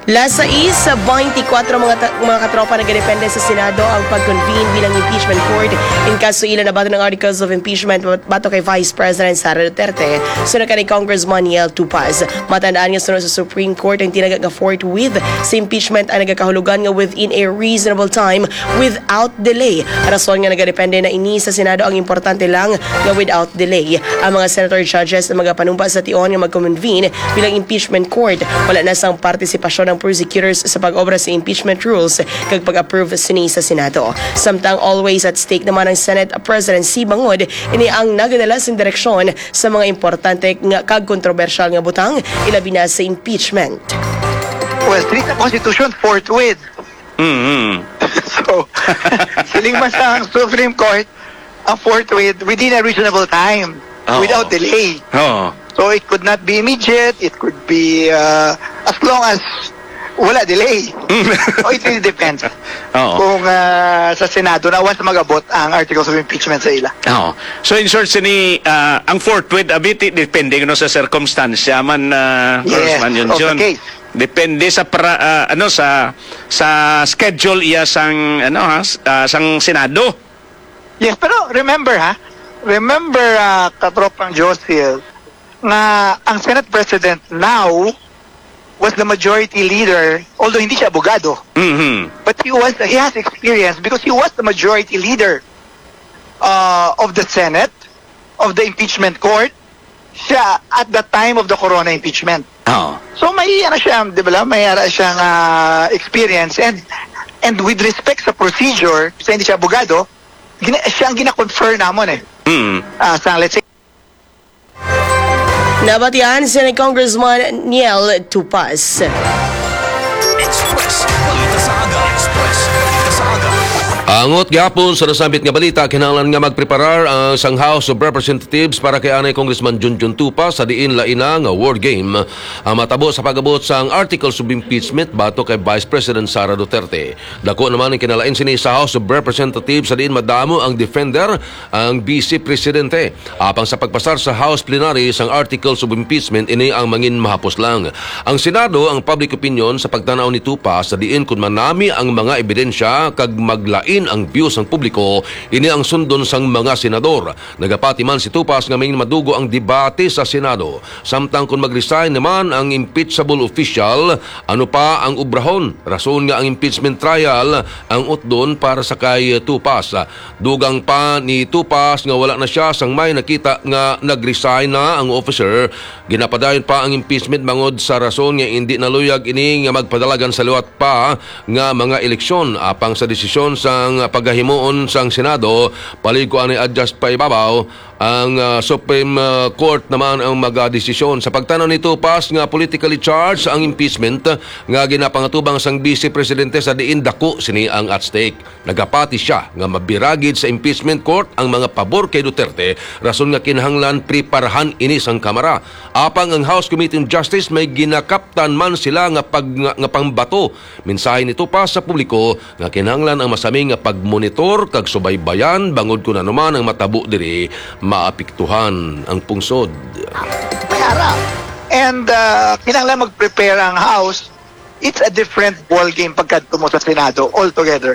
Las 6:24 mga katropa nagdepende sa Senado ang pag-convene bilang impeachment court in kaso ilan na bato ng articles of impeachment bato kay Vice President Sara Duterte sunod ka ni Congressman Niel Tupaz. Matandaan nga sunod sa Supreme Court ang tinagag nga forthwith sa impeachment ang nagakahulugan nga within a reasonable time without delay. Rason nga nagdepende na ini sa Senado ang importante lang nga without delay. Ang mga senator judges na magapanumpa sa tion nga mag-convene bilang impeachment court wala na sang partisipasyon ng prosecutors sa pag-obra sa impeachment rules kag pag-approve sini sa Senado. Samtang always at stake naman ang Senate President C. Bangod ini ang nagadala sa direksyon sa mga importante nga kag kontrobersyal nga butang ilabi na sa impeachment. Well, strict na Constitution forthwith. So, siling man sa Supreme Court ang forthwith within a reasonable time, without delay. So it could not be immediate, it could be as long as wala delay. So it really depends kung sa Senado na once mag-abot ang articles of impeachment sa ila. So in short, sini ang forthwith abiti depende no sa circumstansya man Congressman Junjun. Depende sa sa schedule iya sang sang Senado. Yes, pero remember katropang Josil na ang Senate President now was the majority leader, although hindi siya abogado. But he has experience because he was the majority leader of the Senate, of the impeachment court, siya at the time of the Corona impeachment. So may siya, di ba, may siyang experience and with respect sa procedure, sa hindi siya abogado, siya ang gina-confer namon sa let's say Nabatian si Congressman Niel Tupaz. Angot gyapon sa nasambit nga balita, kinahanglan nga magpreparar ang sang House of Representatives para kay anay Congressman Junjun Tupaz sa diin laina nga word game ang matabo sa pag-abot sang articles of impeachment bato kay Vice President Sara Duterte. Dako naman ang kinalain sini sa House of Representatives sa diin madamo ang defender ang Vice Presidente. Apang sa pagpasar sa House Plenary sang articles of impeachment ini ang mangin mahapos lang. Ang Senado ang public opinion sa pagtanaw ni Tupaz sa diin kun manami ang mga ebidensya kag maglain ang views ng publiko, ini ang sundon sang mga senador. Nagapati man si Tupaz nga may madugo ang debate sa Senado. Samtang kung mag-resign naman ang impeachable official, ano pa ang ubrahon? Rason nga ang impeachment trial ang utdon para sa kay Tupaz. Dugang pa ni Tupaz nga wala na siya sang may nakita nga nag-resign na ang officer. Ginapadayon pa ang impeachment bangod sa rason nga hindi naluyag ini nga magpadalagan sa liwat pa nga mga eleksyon. Apang sa desisyon sa paghahimuon sang Senado, paligo ani adjust pa ibabaw ang Supreme Court naman ang magadesisyon. Sa pagtanaw ni Tupaz nga politically charged ang impeachment nga ginapangatubang sang Vice Presidente sa diin dako sini ang at stake. Nagapati siya nga mabiragid sa impeachment court ang mga pabor kay Duterte rason nga kinahanglan preparahan ini sang Kamara. Apang ang House Committee on Justice may ginakaptan man sila nga pangbato. Mensahe ni Tupaz sa publiko nga kinahanglan ang masami nga pagmonitor kag subaybayan bangod kun anuman ang matabo diri maapektuhan ang pungsod. Mayara. And kinahanglan mag-prepare ang House. It's a different ball game pagkadto mo sa Senado altogether.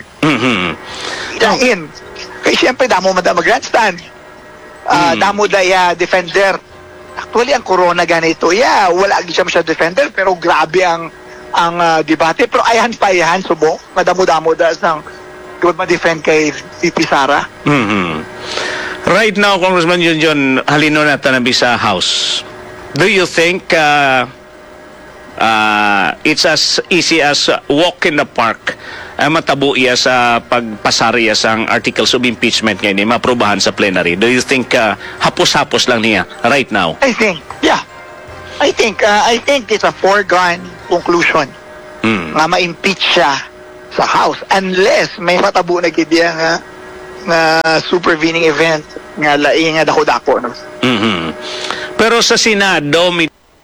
Dahil, kaya siyempre damo mag-grandstand. Damo daya defender. Actually, ang Corona ganito, wala siya masyadong defender, pero grabe ang debate. Pero ayan pa yan, subok. Madamo-damo da sang ma-defend kay VP Sara. Right now, Congressman Junjun, halino na tanabi sa House. Do you think it's as easy as walk in the park matabo iya sa pagpasariya sang articles of impeachment ngayon maprobahan sa plenary? Do you think hapos-hapos lang niya right now? I think it's a foregone conclusion nga ma-impeach siya sa House unless may matabo na kidya nga supervening event nga laing nga dako-dako. Pero sa Senado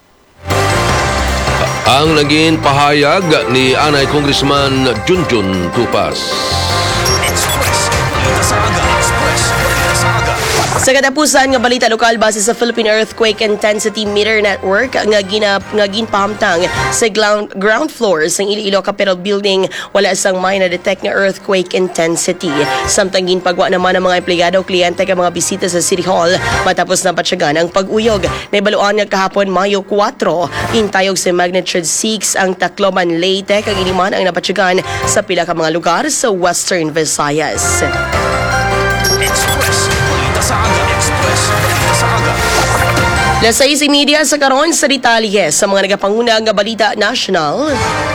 ang naging pahayag ni anay Congressman Junjun Tupaz. Sa katapusan nga balita lokal base sa Philippine Earthquake Intensity Meter Network nga ginpahamtang sa ground floor sa Iloilo Capitol Building wala sang may na-detect nga earthquake intensity. Samtang ginpagwa naman ang mga empleyado o kliyente ka mga bisita sa City Hall matapos na patsyagan ang pag-uyog. Naibaluan nga kahapon Mayo 4 intayog sa magnitude 6 ang Tacloban, Leyte kag iniman ang napatsyagan sa pila ka mga lugar sa Western Visayas. Las 6:30 sa karon sa detalye sa mga nagapanguna nga balita national.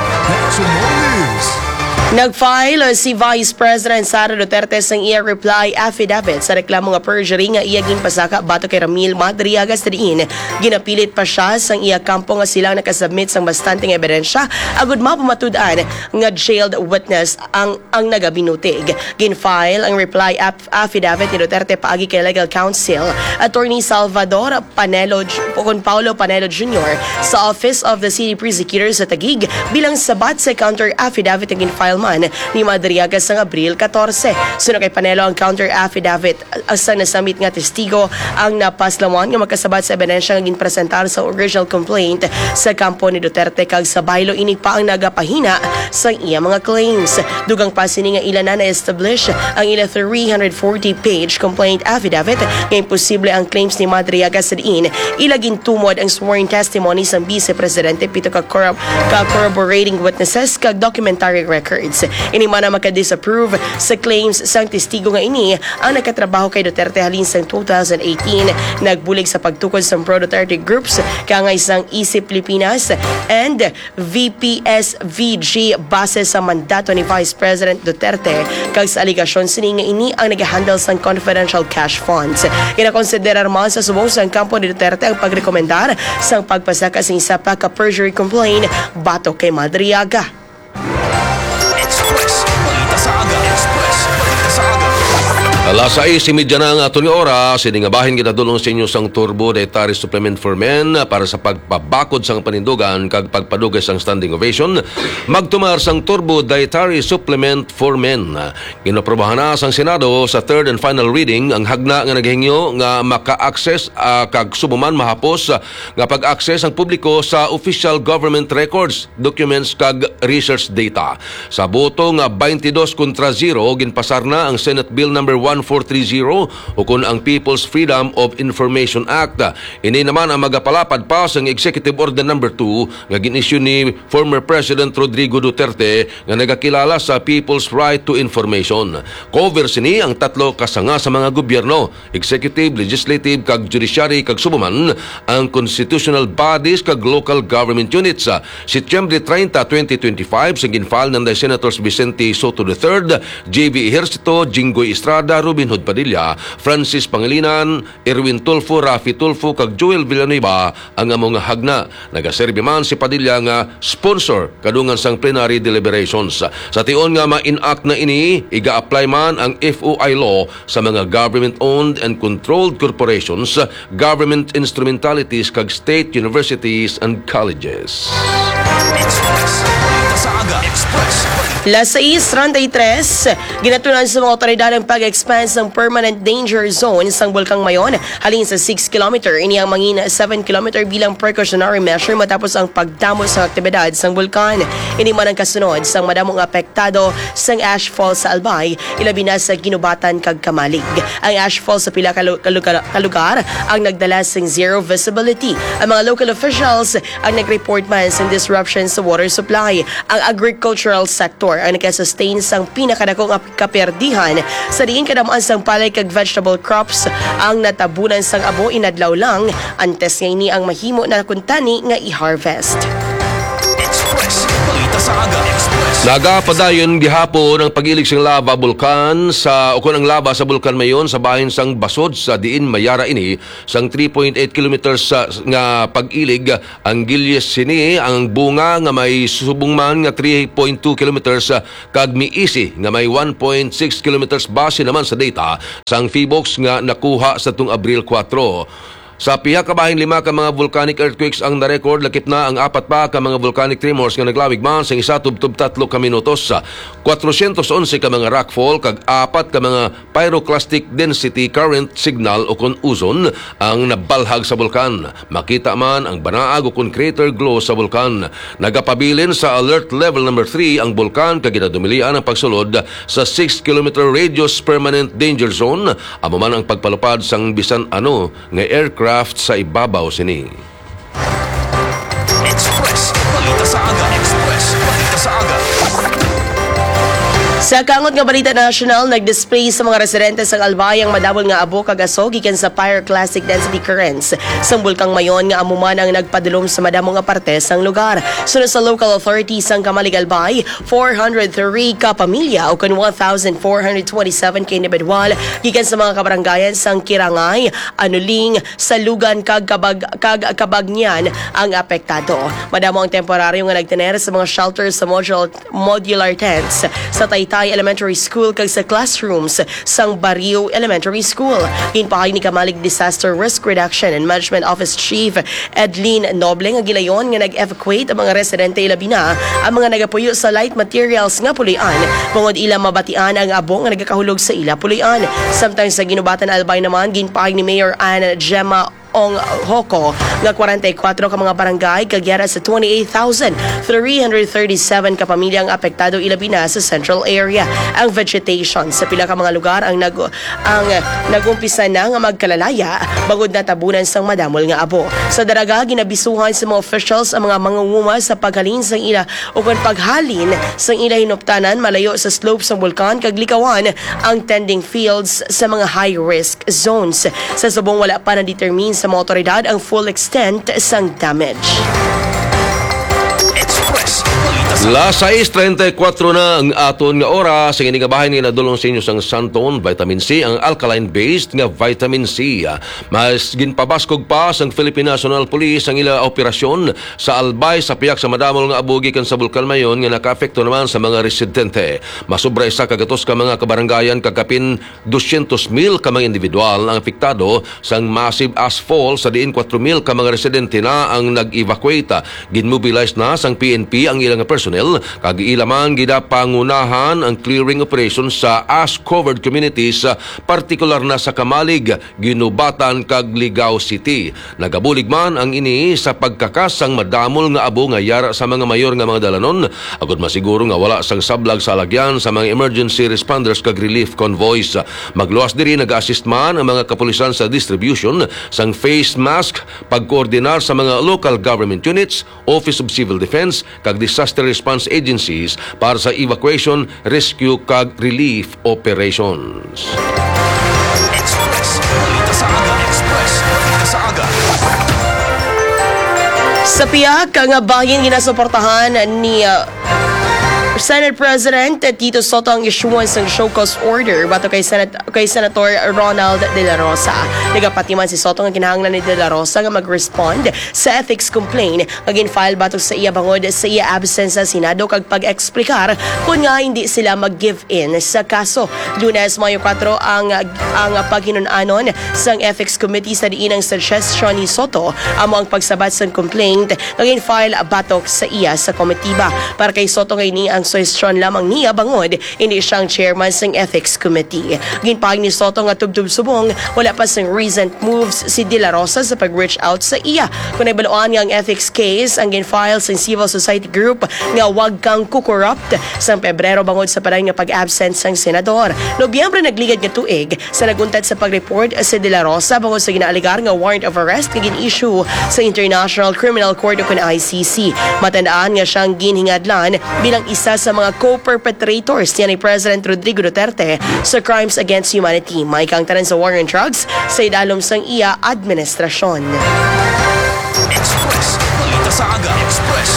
Nag-file si Vice President Sara Duterte sa iya reply affidavit sa reklamo nga perjury nga iya ginpasaka batok kay Ramil Madriaga sa diin. Ginapilit pa siya sa iya kampo nga silang nakasubmit sang bastanteng ebidensya agud mapamatud-an nga jailed witness ang nagabinutig. Gin-file ang reply affidavit ni Duterte paagi kay Legal Counsel Attorney Salvador Paulo Panelo Jr. sa Office of the City Prosecutor sa Taguig bilang sabat sa counter affidavit na gin-file ni Madriaga sa Abril 14. Sunod kay Panelo ang counter affidavit sa nasamit nga testigo ang napaslawan nga magkasabat sa ebidensya nga ginpresentar sa original complaint sa kampo ni Duterte kag sa baylo ini pa ang nagapahina sa iya mga claims. Dugang pa sini nga ila na establish ang ila 340-page complaint affidavit nga imposible ang claims ni Madriaga sa diin ila gintumod ang sworn testimony sa Vice Presidente pito ka corroborating witnesses kag documentary records. Ini man ang maka-disapprove sa claims sang testigo nga ini ang nakatrabaho kay Duterte halin sang 2018 nagbulig sa pagtukod sa pro-Duterte groups kangay sang Isip Pilipinas and VPSVG base sa mandato ni Vice President Duterte kag sa aligasyon sini nga ini ang nag-handle sang confidential cash funds. Kinakonsiderar man sa subong sang kampo ni Duterte ang pagrekomendar sang pagpasaka sa isa pa ka perjury complaint batok kay Madriaga. Alas 6:30 na ang aton nga oras, siningabahin kita dulong sa inyo sang Turbo Dietary Supplement for Men para sa pagpabakod sang panindugan kag pagpadugay sang standing ovation. Magtumar sang Turbo Dietary Supplement for Men. Ginaprobahan na sang Senado sa third and final reading ang hagna nga naghingyo nga maka-access kag subuman mahapos nga pag-access ang publiko sa official government records, documents kag research data. Sa boto nga 22 kontra 0 ginpasar na ang Senate Bill number 1430 o kun ang People's Freedom of Information Act. Ini naman ang magapalapad pa sa Executive Order number 2 nga ginisyu ni former President Rodrigo Duterte nga nagakilala sa People's Right to Information. Cover sini ang tatlo kasanga sa mga gobyerno, executive, legislative kag judiciary kag subuman ang constitutional bodies kag local government units. Setyembre 30, 2025 sa ginfile ng Senators Vicente Soto III, JV Ejercito, Jinggoy Estrada, Robin Hood Padilla, Francis Pangilinan, Erwin Tulfo, Rafi Tulfo kag Joel Villanueva ang among hagna. Nagaserbi man si Padilla nga sponsor kadungan sang plenary deliberations. Sa tion nga ma-enact na ini, iga-apply man ang FOI law sa mga government-owned and controlled corporations, government instrumentalities kag state universities and colleges. Las 6:33, ginatunan sa mga otoridad ang pag-expand ng permanent danger zone sa Bulkang Mayon halin sa 6 km. Ini ang mangin 7 km bilang precautionary measure matapos ang pagdamo sa aktibidad sa bulkan. Ini man ang kasunod sa madamong apektado sa ashfall sa Albay, ilabi na sa Ginubatan kag Kamalig. Ang ashfall sa pila kalugar ang nagdala sa zero visibility. Ang mga local officials ang nag-report man sa disruption sa water supply. Ang agricultural sector ang nakasustain sang pinakadakong kaperdihan sa diin kadamaan sang palay kag vegetable crops ang natabunan sang abo inadlaw lang antes nga ini ang mahimo na kuntani nga i-harvest. Nagapadayon gihapon ang pag-ilig sang lava bulkan sa ukon ang laba sa bulkan Mayon sa bahin sang Basod sa diin mayara ini sang 3.8 kilometers nga pag-ilig ang Gilyes sini ang bunga nga may subong man nga 3.2 kilometers kag miisi nga may 1.6 kilometers base naman sa data sang Feebox nga nakuha sa tung Abril 4. Sa piha kabahing 5 ka mga volcanic earthquakes ang na-record, lakip na ang 4 pa ka mga volcanic tremors nga naglawig man sa isa tubtub 3 ka minutos. 411 ka mga rockfall kag 4 ka mga pyroclastic density current signal o kun uzon ang nabalhag sa bulkan. Makita man ang banaag o kun crater glow sa bulkan. Nagapabilin sa alert level number 3 ang bulkan kag ginadumilian ang pagsulod sa 6 km radius permanent danger zone. Amo man ang pagpalupad sang bisan ano nga aircraft sa ibabaw sini. Express, balita sa aga. Express, balita sa aga. Sa kangot nga balita national, nag-display sa mga residente sa Albay ang madabol nga abo kag aso gikan sa pyroclastic density currents. Sang bulkang mayon nga amuman ang nagpadulom sa madamo nga parte sang lugar. Sunod sa local authorities sang Kamalig Albay, 403 ka pamilya o kun 1,427 ka individual gikan sa mga kabaranggayan sang Kirangay, Anuling, Salugan kag Kabagnian ang apektado. Madamo ang temporaryo nga nagtener sa mga shelters sa modular tents sa Taytay Elementary School kag sa classrooms sang Barrio Elementary School. Ginpahay ni Kamalig Disaster Risk Reduction and Management Office Chief Edlin Noble nga gilayon nga nag-evacuate ang mga residente ilabi na ang mga nagapuyo sa light materials nga pulian bungod ila mabatian ang abo nga nagakahulog sa ila pulian. Samtang sa Ginubatan Albay naman, ginpahay ni Mayor Anna Gemma Ong Hoko nga 44 ka mga barangay kagyara sa 28,337 ka pamilya ang apektado ilabi na sa central area. Ang vegetation sa pila ka mga lugar ang nagumpisa na nga magkalalaya bangod na tabunan sang madamol nga abo. Sa daraga ginabisuhan sa mga officials ang mga mangunguma sa paghalin sang ila o kung paghalin sang ila hinuptanan malayo sa slope sang bulkan kag likawan ang tending fields sa mga high risk zones. Sa subong wala pa na-determine sa mga otoridad ang full extent sang damage. Express, balita sa Las 6:34 na ang aton nga oras. Sa inigabahay ni nadulong sa inyo sang Santon vitamin C, ang alkaline-based nga vitamin C. Mas ginpabaskog pa sang Philippine National Police ang ila operasyon sa Albay sa piyak sa madamol nga abugi kan sa Bulkan Mayon nga nakaapekto naman sa mga residente. Masubra isa kagatos ka mga kabaranggayan kagapin 200,000 ka mga individual ang apektado sang massive ashfall sa diin 4,000 ka mga residente na ang nag-evacuate. Ginmobilize na sang PNP ang ilang personnel kag ilaman gidapangunahan ang clearing operation sa ash-covered communities, partikular na sa Kamalig, Ginubatan kag Ligao City. Nagabulig man ang ini sa pagkakasang madamol nga abo nga yara sa mga mayor nga mga dalanon agud masiguro nga wala sang sablag sa alagyan sa mga emergency responders kag relief convoys. Magluwas diri nag-assist man ang mga kapulisan sa distribution sang face mask, pagkoordinar sa mga local government units, Office of Civil Defense kag disaster response agencies para sa evacuation, rescue kag relief operations. Express, balita sa aga. Express, balita sa aga. Sa piyak nga bahin ginasuportahan ni Senate President Tito Soto ang issuance ng show cause order bato kay Senator Ronald De La Rosa. Nagapatiman si Soto nga kinahanglan ni De La Rosa nga mag-respond sa ethics complaint nga gin-file batok sa iya bangod sa iya absence sa Senado kag pag-eksplikar kung nga hindi sila mag-give in sa kaso. Lunes, Mayo 4 ang paghinunanon sang ethics committee sa diin ang suggestion ni Soto amo ang pagsabat sang complaint nga gin-file batok sa iya sa komitiba. Para kay Soto ngay ni ang suggestion lamang niya bangod hindi siyang chairman sang ethics committee. Ginpahag ni Soto nga tubtub subong wala pa sang recent moves si De La Rosa sa pag-reach out sa iya. Kung naibaluan nga ang ethics case ang gin-file sang civil society group nga wag kang kukorrupt sang Pebrero bangod sa paray nga pag-absent sang senador. Nobyembre nagligad nga tuig sa naguntat sa pag-report si De La Rosa bangod sa ginaaligar nga warrant of arrest nga gin-issue sa International Criminal Court o ICC. Matandaan nga siyang ginhingadlan bilang isa sa mga co-perpetrators niya ni President Rodrigo Duterte sa crimes against humanity. May kang tanan sa war on drugs sa idalom sang iya administrasyon. Express, balita sa aga. Express, balita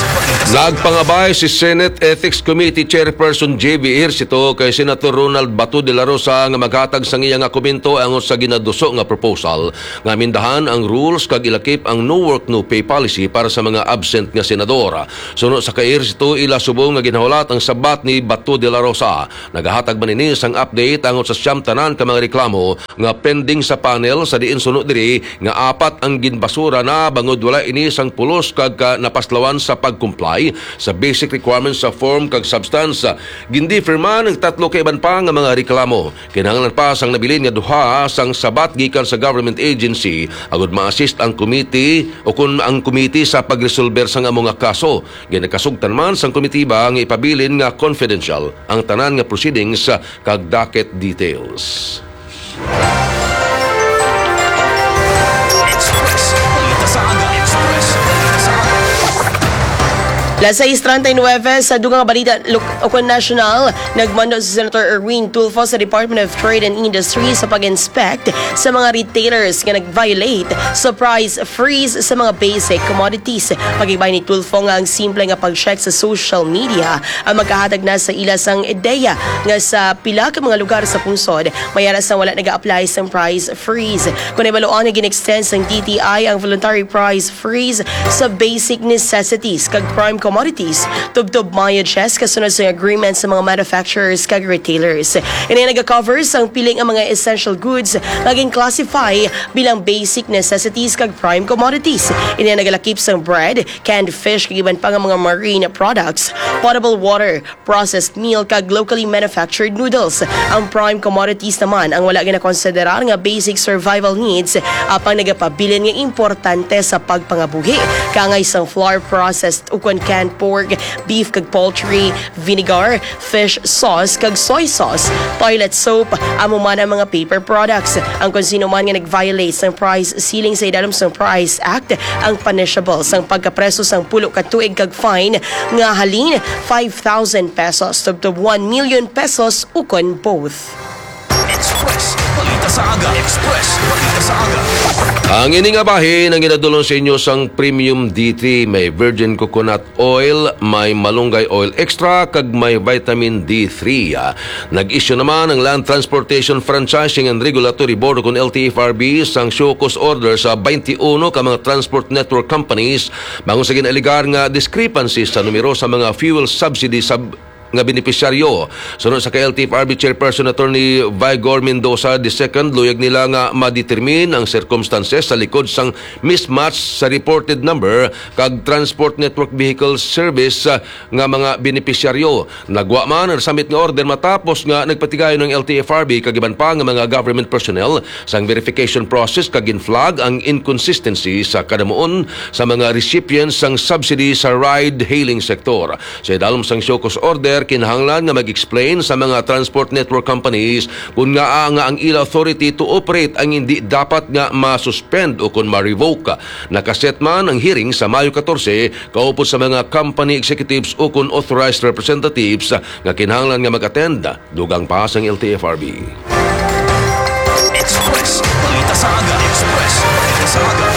Nagpangabay si Senate Ethics Committee Chairperson J.B. Ejercito kay Senator Ronald Bato de la Rosa nga maghatag sa iya nga komento angon sa ginaduso nga proposal nga mindahan ang rules kag ilakip ang no work no pay policy para sa mga absent nga senador. Suno sa kay Ejercito ila subong nga ginhahulat ang sabat ni Bato de la Rosa. Nagahatag man ini sang update angon sa siyam tanan ka mga reklamo nga pending sa panel sa diin suno diri nga apat ang ginbasura na bangod wala ini sang pulos kag napaslawan sa pagcomply sa basic requirements sa form kag substance. Gindi firman ang tatlo ka iban pa nga mga reklamo. Kinahanglan pa sang nabilin nga duha sang sabat gikan sa government agency agud ma-assist ang committee o kun ang committee sa pagresolber sa mga kaso. Ginakasugtan man sang committee ba nga ipabilin nga confidential ang tanan nga proceedings kag docket details. Balita sa aga. Express. Balita sa aga. Las 6:39 sa dugang balita Ukon National, nagmando si Senator Erwin Tulfo sa Department of Trade and Industry sa pag-inspect sa mga retailers nga nag-violate sa price freeze sa mga basic commodities. Pag-ibay ni Tulfo nga ang simple nga pag-check sa social media ang magkahatag na sa ilas ang ideya nga sa pila ka mga lugar sa punsod mayaras na wala nag-a-apply sa price freeze. Kung ibaluan nga gin-extend sa DTI ang voluntary price freeze sa basic necessities kag prime commodities, tubtob mayo chess kasunod sa agreement sa mga manufacturers kag retailers. Ini naga-covers ang piling ang mga essential goods naging classify bilang basic necessities kag prime commodities. Ini nagalakip sa bread, canned fish kag iban pa nga mga marine products, potable water, processed meal kag locally manufactured noodles. Ang prime commodities naman ang wala ginakonsiderar nga basic survival needs apang nagapabilin nga importante sa pagpangabuhi kangay sang flour processed ukon canned pork, beef kag poultry, vinegar, fish sauce kag soy sauce, toilet soap, amo man ang mga paper products. Ang kung sino man nga nag-violate sang price ceiling sa idalom sang Price Act, ang punishable sang pagkapreso sang pulo ka tuig kag fine nga halin 5,000 pesos to 1 million pesos ukon both. Express. Balita sa aga. Express. Balita sa aga. Ang ining abahin ang ginadulong sa inyo sang Premium D3, may virgin coconut oil, may malunggay oil extra, kag may vitamin D3. Nag-issue naman ang Land Transportation Franchising and Regulatory Board kung LTFRB sang show cause order sa 21 ka mga transport network companies bangon sa ginaligar nga discrepancies sa numero sa mga fuel subsidy nga benepisyaryo. Sunod sa KLTFRB Chairperson Attorney Vigor Mendoza II, luyag nila nga ma-determine ang circumstances sa likod sang mismatch sa reported number kag Transport Network Vehicle Service nga mga benepisyaryo. Nagwa man ang summit nga order matapos nga nagpatigayon ng LTFRB kag iban pa nga mga government personnel sang verification process kag in-flag ang inconsistency sa kadamuon sa mga recipients sang subsidy sa ride-hailing sektor. Sa idalom sang show cause order, kinahanglan nga mag-explain sa mga transport network companies kung nga ang ila authority to operate ang hindi dapat nga ma-suspend o kung ma-revoke. Nakaset man ang hearing sa Mayo 14 kaupos sa mga company executives o kung authorized representatives nga kinahanglan nga mag-attend. Dugang pa sang LTFRB. Express. Balita sa aga. Express. Balita sa aga.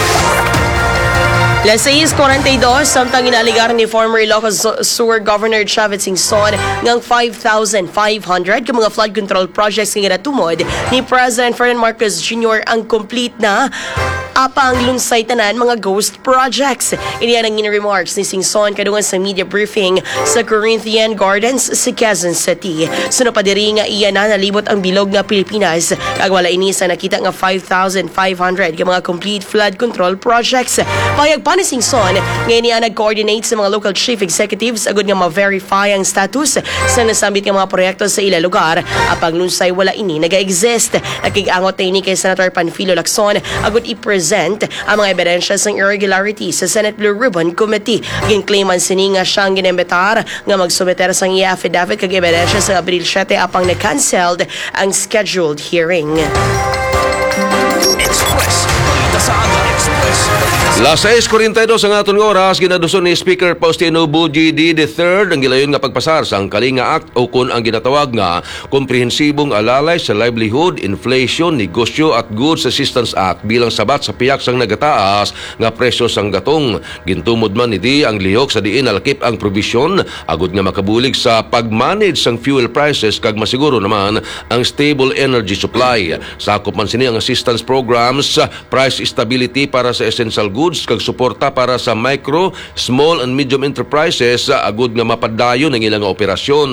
Las 6:42, samtang inaaligar ni former Ilocos Sur Governor Chavez Singson ngang 5,500 ka mga flood control projects nga natumod ni President Ferdinand Marcos Jr. ang complete na apang lunsay tanan mga ghost projects. Iniyan ang remarks ni Singson kadungan sa media briefing sa Corinthian Gardens sa Quezon City. Suno pa diri nga iya na nalibot ang bilog nga Pilipinas kag wala ini sa nakita nga 5,500 ka mga complete flood control projects. Payag pa ni Singson nga iniya nag-coordinate sa mga local chief executives agud nga ma-verify ang status sa nasambit nga mga proyekto sa ila lugar apang lunsay wala ini naga-exist. Nakigangot ni kay Senator Panfilo Lacson agud i-present ang mga ebidensya sa irregularity sa Senate Blue Ribbon Committee. Ginclaiman sini nga siyang ginembetar nga magsumeter sang iya affidavit kag ebidensya sa Abril 7 apang na-cancelled ang scheduled hearing. Express. Balita sa aga. Express. Express. Las 6:42 ang aton nga oras, ginaduson ni Speaker Faustino Bujidi III ang gilayon nga pagpasar sa ang Kalinga Act o kun ang ginatawag nga komprehensibong alalay sa livelihood, inflation, negosyo at goods assistance act bilang sabat sa piyak sang nagataas nga presyo sang gatong. Gintumod man idi ang lihok sa diin alakip ang provision agud nga makabulig sa pag-manage sang fuel prices kag masiguro naman ang stable energy supply. Sakop man sini ang assistance programs, price stability para sa essential goods kag suporta para sa micro, small and medium enterprises agud nga mapadayon ang ilang operasyon.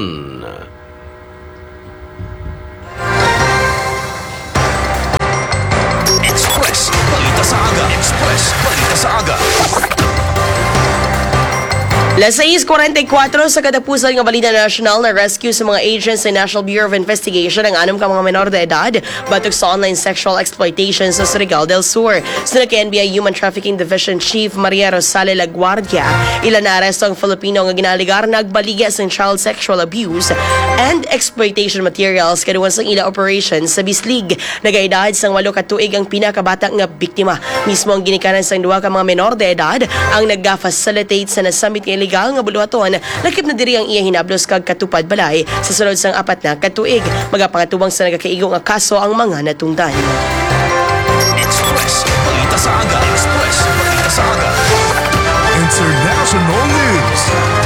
Express. Balita sa aga. Express. Balita sa aga. Las 6:44 sa katapusan nga balita national na rescue sa mga agents sa National Bureau of Investigation ang 6 ka mga menor de edad batok sa online sexual exploitation sa Surigao del Sur. Sa NBI Human Trafficking Division Chief Maria Rosale Laguardia, ilan na aresto ang Filipino nga ginaligar nagbaligya sa child sexual abuse and exploitation materials kaduwan sa ila operations sa Bislig. Nagaedad sang 8 ka tuig ang pinakabata nga biktima. Mismo ang ginikanan sang 2 ka mga menor de edad ang nagga-facilitate sa nasamit nga illegal nga buluhaton, lakip na diri ang iya hinablos kag katupad balay sa sunod sang 4 na katuig. Magapangatuwang sa nagakaigo nga kaso ang mga natungdan. Express. Balita sa aga. Express. Balita sa aga. International news.